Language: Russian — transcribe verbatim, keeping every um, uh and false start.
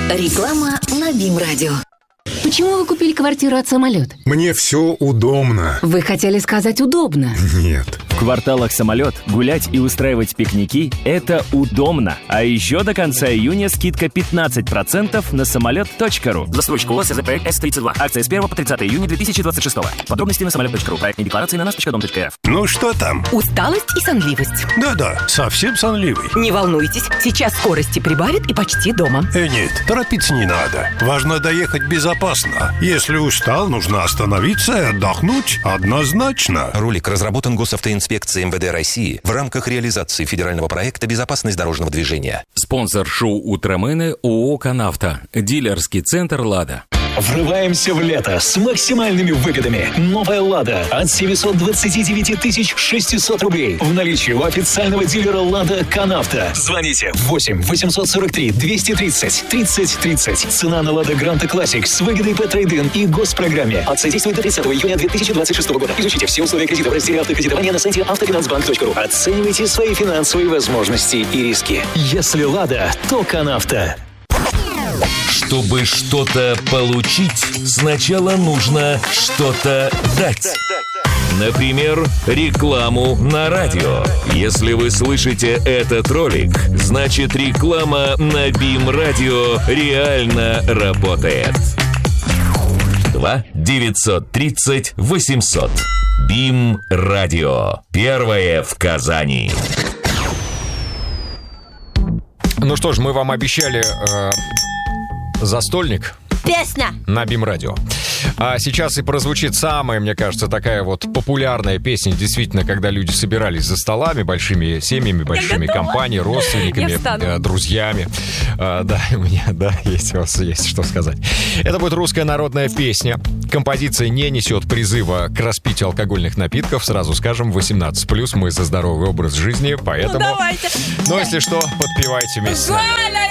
Реклама на БИМ-радио. Почему вы купили квартиру от «Самолет»? Мне все удобно. Вы хотели сказать «удобно». Нет. В кварталах «Самолет» гулять и устраивать пикники – это удобно. А еще до конца июня скидка пятнадцать процентов на самолет точка ру. Застройщик ООО СЗП С тридцать два. Акция с первого по тридцатое июня две тысячи двадцать шестого. Подробности на самолет точка ру. Проектные декларации на наш точка дом точка эр эф. Ну что там? Усталость и сонливость. Да-да, совсем сонливый. Не волнуйтесь, сейчас скорости прибавит и почти дома. Э, нет, торопиться не надо. Важно доехать безопасно. Если устал, нужно остановиться и отдохнуть однозначно. Ролик разработан Госавтоинспекцией эм вэ дэ России в рамках реализации федерального проекта «Безопасность дорожного движения». Спонсор шоу «Утромены» ООО «Канавто». Дилерский центр «Лада». Врываемся в лето с максимальными выгодами. Новая «Лада» от семьсот двадцать девять тысяч шестьсот рублей. В наличии у официального дилера «Лада» «Канавто». Звоните восемь восемьсот сорок три двести тридцать тридцать тридцать. Цена на «Лада Гранта Классик» с выгодой по трейд-ин и госпрограмме. Акция действует до тридцатого июня две тысячи двадцать шестого года. Изучите все условия кредита в разделе автокредитования на сайте автофинансбанк точка ру. Оценивайте свои финансовые возможности и риски. Если «Лада», то «Канавто». Чтобы что-то получить, сначала нужно что-то дать. Например, рекламу на радио. Если вы слышите этот ролик, значит реклама на БИМ-радио реально работает. два девятьсот тридцать восемьсот. БИМ-радио. Первое в Казани. Ну что ж, мы вам обещали э, застольник. Песня На БИМ-радио. А сейчас и прозвучит самая, мне кажется, такая вот популярная песня. Действительно, когда люди собирались за столами, большими семьями, большими компаниями, родственниками, э, друзьями. А, да, у меня, да, есть у вас есть что сказать. Это будет русская народная песня. Композиция не несет призыва к распитию алкогольных напитков. Сразу скажем, восемнадцать плюс. Мы за здоровый образ жизни, поэтому... Ну, давайте. Ну, если что, подпевайте вместе с нами.